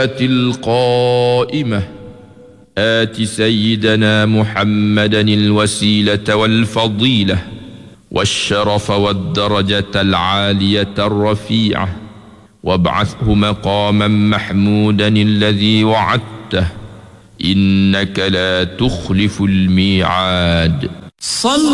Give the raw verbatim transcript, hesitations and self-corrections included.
القائمة آت سيدنا محمدا الوسيلة والفضيلة والشرف والدرجة العالية الرفيعة وابعثه مقاما محمودا الذي وعدته إنك لا تخلف الميعاد. صل